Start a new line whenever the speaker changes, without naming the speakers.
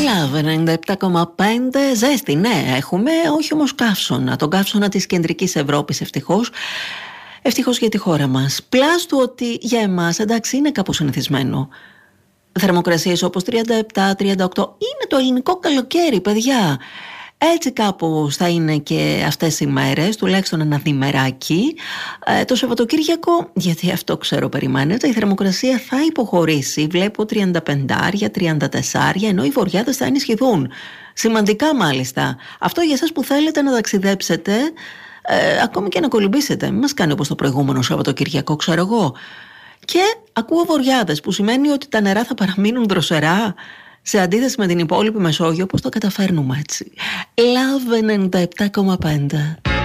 Λάβε 97,5. Ζέστη, ναι, έχουμε, όχι όμως καύσωνα. Τον καύσωνα της κεντρικής Ευρώπης, ευτυχώς. Ευτυχώς για τη χώρα μας. Πλάς του ότι για εμάς, εντάξει, είναι κάπως συνηθισμένο. Θερμοκρασίες όπως 37-38 είναι το ελληνικό καλοκαίρι, παιδιά. Έτσι κάπως θα είναι και αυτές οι μέρες, τουλάχιστον ένα διμεράκι. Το Σαββατοκύριακο, γιατί αυτό ξέρω περιμένετε, η θερμοκρασία θα υποχωρήσει. Βλέπω 35-34, ενώ οι βοριάδες θα ενισχυθούν. Σημαντικά μάλιστα. Αυτό για εσάς που θέλετε να ταξιδέψετε, ακόμη και να κολυμπήσετε. Μην μας κάνει όπως το προηγούμενο Σαββατοκύριακο, ξέρω εγώ. Και ακούω βοριάδες, που σημαίνει ότι τα νερά θα παραμείνουν δροσερά. Σε αντίθεση με την υπόλοιπη Μεσόγειο, πώς το καταφέρνουμε έτσι. Love 97,5.